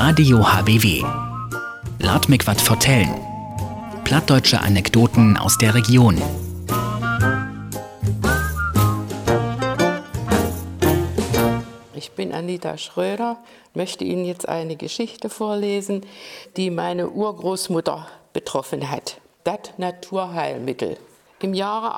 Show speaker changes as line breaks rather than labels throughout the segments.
Radio HBW. Lad mich wat vertellen. Plattdeutsche Anekdoten aus der Region.
Ich bin Anita Schröder, möchte Ihnen jetzt eine Geschichte vorlesen, die meine Urgroßmutter betroffen hat. Das Naturheilmittel. Im Jahre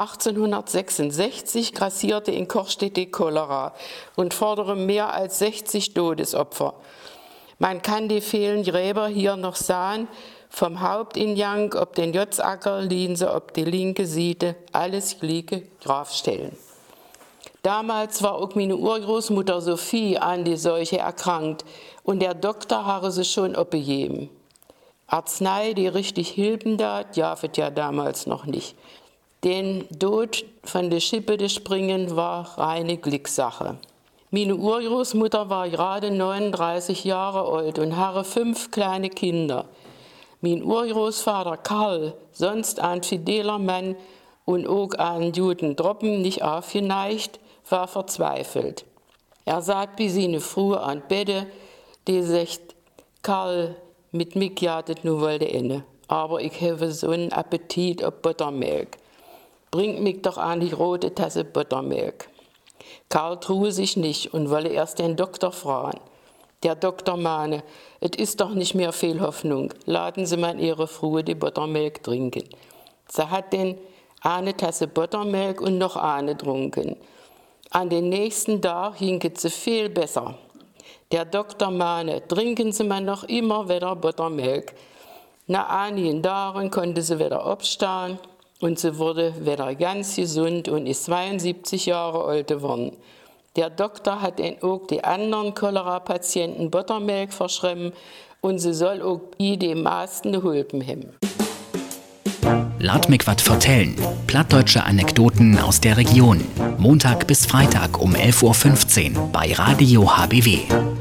1866 grassierte in Kochstedt die Cholera und forderte mehr als 60 Todesopfer. Man kann die vielen Gräber hier noch sehen, vom Hauptingang, ob den Jotzacker, Linse, ob die linke Seite, alles liege Grabstellen. Damals war auch meine Urgroßmutter Sophie an die Seuche erkrankt und der Doktor habe sie schon abgegeben. Arznei, die richtig hilfen da, javet ja damals noch nicht. Den Tod von der Schippe des Springen war reine Glückssache. Meine Urgroßmutter war gerade 39 Jahre alt und hatte 5 kleine Kinder. Mein Urgroßvater Karl, sonst ein fideler Mann und auch an Juden Droppen nicht aufgeneigt, war verzweifelt. Er sagt wie seine Frau an Bette, die sagt, Karl, mit mir jatet nu wohl der inne, aber ich habe so einen Appetit auf Buttermilch. Bringt mich doch an die rote Tasse Buttermilch. Karl true sich nicht und wolle erst den Doktor fragen. Der Doktor mahne, es ist doch nicht mehr viel Hoffnung, laden Sie mal Ihre Frau die Buttermilch trinken. Sie hat denn eine Tasse Buttermilch und noch eine getrunken. An den nächsten Tag hinket sie viel besser. Der Doktor mahne, trinken Sie mal noch immer wieder Buttermilch. Nach einigen Tagen konnte sie wieder aufstehen und sie wurde wieder ganz gesund und ist 72 Jahre alt geworden. Der Doktor hat auch die anderen Cholera-Patienten Buttermilch verschrieben und sie soll auch bei den meisten geholfen haben.
Lad mich wat vertellen. Plattdeutsche Anekdoten aus der Region. Montag bis Freitag um 11:15 Uhr bei Radio HBW.